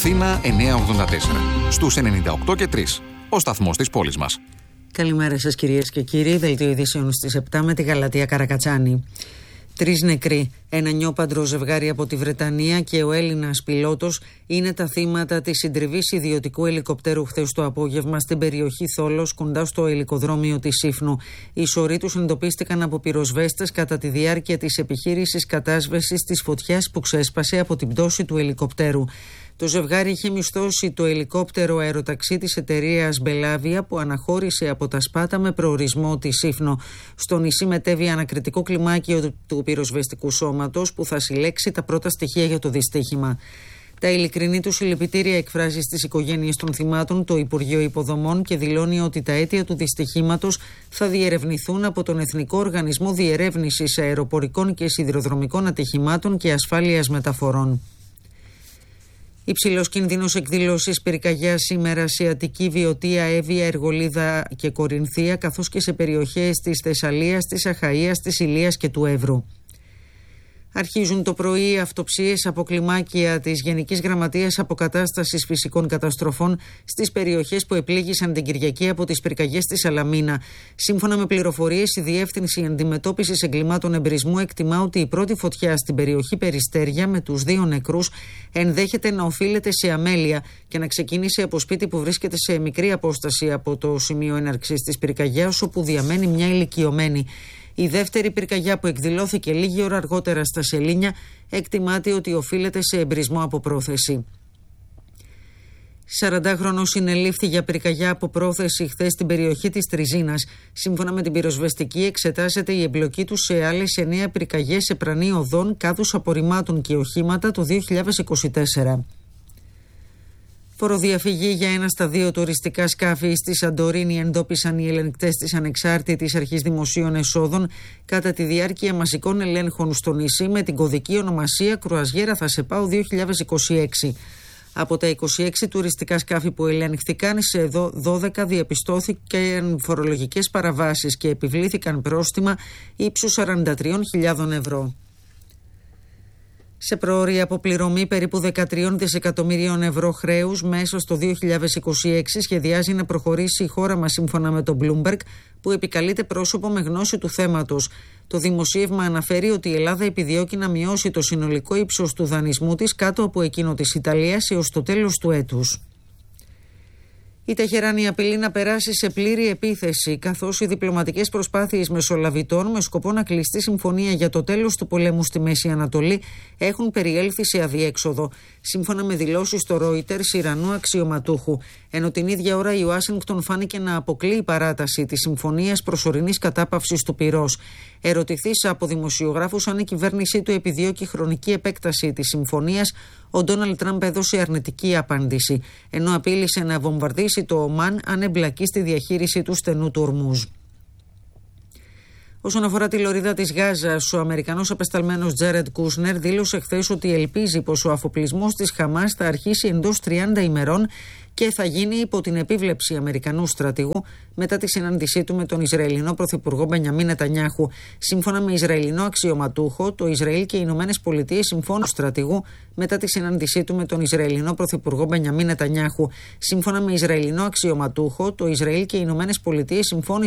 Αθήνα 984. Στους 98 και 3. Ο σταθμός της πόλης μας. Καλημέρα σας κυρίες και κύριοι. Δελτίο ειδήσεων στις 7 με τη Γαλατεία Καρακατσάνη. 3 νεκροί, ένα νιώπαντρο ζευγάρι από τη Βρετανία και ο Έλληνας πιλότος είναι τα θύματα της συντριβής ιδιωτικού ελικοπτέρου χθες το απόγευμα στην περιοχή Θόλος, κοντά στο ελικοδρόμιο της Σύφνου. Οι σωροί τους εντοπίστηκαν από πυροσβέστες κατά τη διάρκεια της επιχείρησης κατάσβεσης της φωτιάς που ξέσπασε από την πτώση του ελικοπτέρου. Το ζευγάρι είχε μισθώσει το ελικόπτερο αεροταξί της εταιρείας Μπελάβια που αναχώρησε από τα Σπάτα με προορισμό τη Σύφνο. Στο νησί μετέβη ανακριτικό κλιμάκιο του πυροσβεστικού σώματος που θα συλλέξει τα πρώτα στοιχεία για το δυστύχημα. Τα ειλικρινή του συλληπιτήρια εκφράζει στις οικογένειες των θυμάτων το Υπουργείο Υποδομών και δηλώνει ότι τα αίτια του δυστυχήματος θα διερευνηθούν από τον Εθνικό Οργανισμό Διερεύνησης Αεροπορικών και Σιδηροδρομικών Ατυχημάτων και Ασφάλειας Μεταφορών. Υψηλός κίνδυνος εκδήλωσης πυρκαγιάς σήμερα σε Αττική, Βιωτία, Εύβοια, Εργολίδα και Κορινθία, καθώς και σε περιοχές της Θεσσαλίας, της Αχαΐας, της Ηλίας και του Εύρου. Αρχίζουν το πρωί αυτοψίες από κλιμάκια της Γενικής Γραμματείας Αποκατάστασης Φυσικών Καταστροφών στις περιοχές που επλήγησαν την Κυριακή από τις πυρκαγιές της Σαλαμίνα. Σύμφωνα με πληροφορίες, η Διεύθυνση Αντιμετώπισης Εγκλημάτων Εμπρισμού εκτιμά ότι η πρώτη φωτιά στην περιοχή Περιστέρια με τους 2 νεκρούς ενδέχεται να οφείλεται σε αμέλεια και να ξεκίνησε από σπίτι που βρίσκεται σε μικρή απόσταση από το σημείο έναρξης της πυρκαγιάς, όπου διαμένει μια ηλικιωμένη. Η δεύτερη πυρκαγιά που εκδηλώθηκε λίγη ώρα αργότερα στα Σελήνια εκτιμάται ότι οφείλεται σε εμπρισμό από πρόθεση. 40χρονος συνελήφθη για πυρκαγιά από πρόθεση χθες στην περιοχή της Τριζίνας. Σύμφωνα με την πυροσβεστική, εξετάζεται η εμπλοκή του σε άλλες 9 πυρκαγιές σε πρανή οδών, κάδους απορριμμάτων και οχήματα το 2024. Φοροδιαφυγή για ένα στα 2 τουριστικά σκάφη στη Σαντορίνη εντόπισαν οι ελεγκτές της Ανεξάρτητης Αρχής Δημοσίων Εσόδων κατά τη διάρκεια μαζικών ελέγχων στο νησί με την κωδική ονομασία Κρουαζιέρα Θασεπάου 2026. Από τα 26 τουριστικά σκάφη που ελέγχθηκαν, σε 12 διαπιστώθηκαν φορολογικές παραβάσεις και επιβλήθηκαν πρόστιμα ύψους 43.000 ευρώ. Σε πρόωρη αποπληρωμή περίπου 13 δισεκατομμυρίων ευρώ χρέους μέσα στο 2026 σχεδιάζει να προχωρήσει η χώρα μας, σύμφωνα με το Bloomberg, που επικαλείται πρόσωπο με γνώση του θέματος. Το δημοσίευμα αναφέρει ότι η Ελλάδα επιδιώκει να μειώσει το συνολικό ύψος του δανεισμού της κάτω από εκείνο της Ιταλίας έως το τέλος του έτους. Η Τεχεράνη απειλεί να περάσει σε πλήρη επίθεση, καθώς οι διπλωματικές προσπάθειες μεσολαβητών με σκοπό να κλειστεί συμφωνία για το τέλος του πολέμου στη Μέση Ανατολή έχουν περιέλθει σε αδιέξοδο, σύμφωνα με δηλώσεις στο Reuters Ιρανού αξιωματούχου, ενώ την ίδια ώρα η Ουάσιγκτον φάνηκε να αποκλείει παράταση της συμφωνίας προσωρινής κατάπαυσης του πυρός. Ερωτηθείς από δημοσιογράφους αν η κυβέρνησή του επιδιώκει χρονική επέκταση της συμφωνίας, ο Ντόναλντ Τραμπ έδωσε αρνητική απάντηση, ενώ απείλησε να βομβαρδίσει το Ομάν αν εμπλακεί στη διαχείριση του στενού του Ορμούζ. Όσον αφορά τη λωρίδα της Γάζας, ο Αμερικανός απεσταλμένος Τζέρετ Κούσνερ δήλωσε χθες ότι ελπίζει πως ο αφοπλισμός της Χαμάς θα αρχίσει εντός 30 ημερών και θα γίνει υπό την επίβλεψη Αμερικανού στρατηγού μετά τη συνάντησή του με τον Ισραηλινό Πρωθυπουργό Μπενιαμίν Νετανιάχου. Σύμφωνα με Ισραηλινό αξιωματούχο, το Ισραήλ και οι Ηνωμένες Πολιτείες συμφώνησαν στρατηγού μετά τη συνάντησή του με τον Ισραηλινό Πρωθυπουργό Μπενιαμίν Νετανιάχου. Σύμφωνα με Ισραηλινό αξιωματούχο, το Ισραήλ και οι Ηνωμένες Πολιτείες συμφώνησαν